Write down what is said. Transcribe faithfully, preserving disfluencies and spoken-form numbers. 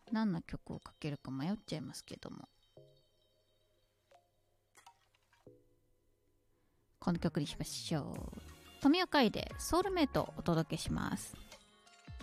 何の曲をかけるか迷っちゃいますけども、この曲にしましょう。富岡愛でソウルメイトをお届けします。